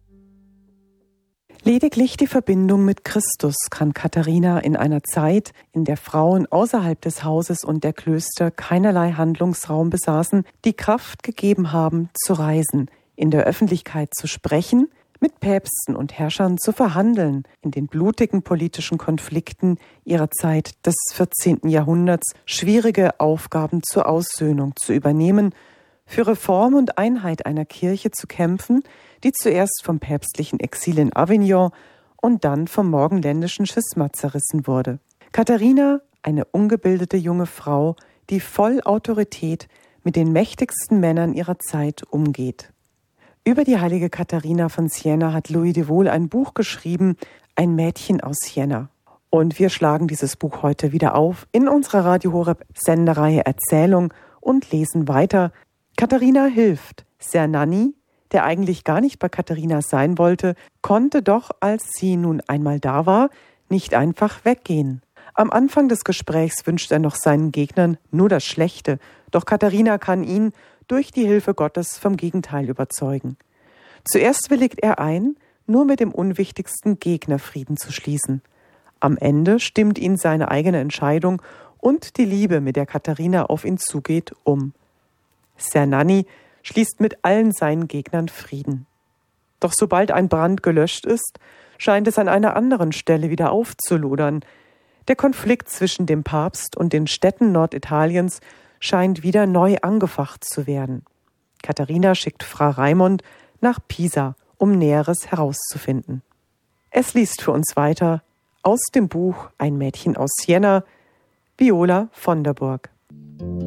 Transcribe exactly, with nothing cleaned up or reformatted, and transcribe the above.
Lediglich die Verbindung mit Christus kann Katharina in einer Zeit, in der Frauen außerhalb des Hauses und der Klöster keinerlei Handlungsraum besaßen, die Kraft gegeben haben, zu reisen, in der Öffentlichkeit zu sprechen, mit Päpsten und Herrschern zu verhandeln, in den blutigen politischen Konflikten ihrer Zeit des vierzehnten Jahrhunderts schwierige Aufgaben zur Aussöhnung zu übernehmen, für Reform und Einheit einer Kirche zu kämpfen, die zuerst vom päpstlichen Exil in Avignon und dann vom morgenländischen Schisma zerrissen wurde. Katharina, eine ungebildete junge Frau, die voll Autorität mit den mächtigsten Männern ihrer Zeit umgeht. Über die heilige Katharina von Siena hat Louis de Wohl ein Buch geschrieben, Ein Mädchen aus Siena. Und wir schlagen dieses Buch heute wieder auf in unserer Radio Horeb Sendereihe Erzählung und lesen weiter. Katharina hilft. Sernanni, der eigentlich gar nicht bei Katharina sein wollte, konnte doch, als sie nun einmal da war, nicht einfach weggehen. Am Anfang des Gesprächs wünscht er noch seinen Gegnern nur das Schlechte, doch Katharina kann ihn durch die Hilfe Gottes vom Gegenteil überzeugen. Zuerst willigt er ein, nur mit dem unwichtigsten Gegner Frieden zu schließen. Am Ende stimmt ihn seine eigene Entscheidung und die Liebe, mit der Katharina auf ihn zugeht, um. Sernanni schließt mit allen seinen Gegnern Frieden. Doch sobald ein Brand gelöscht ist, scheint es an einer anderen Stelle wieder aufzulodern. Der Konflikt zwischen dem Papst und den Städten Norditaliens scheint wieder neu angefacht zu werden. Katharina schickt Fra Raimund nach Pisa, um Näheres herauszufinden. Es liest für uns weiter aus dem Buch Ein Mädchen aus Siena, Viola von der Burg.